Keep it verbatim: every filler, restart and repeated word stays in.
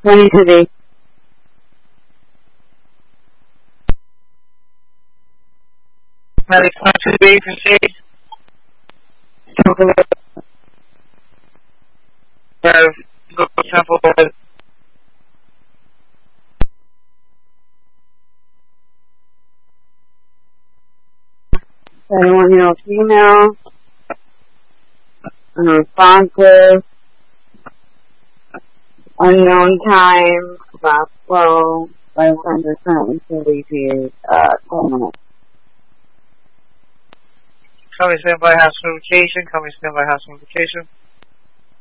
Twenty today. Medic twenty-two proceed. Have go Temple. Anyone, you know, female, unresponsive, unknown time, about flow, by one hundred currently fully period, uh, ten minutes. Come stand by hospital location. Come stand by hospital location.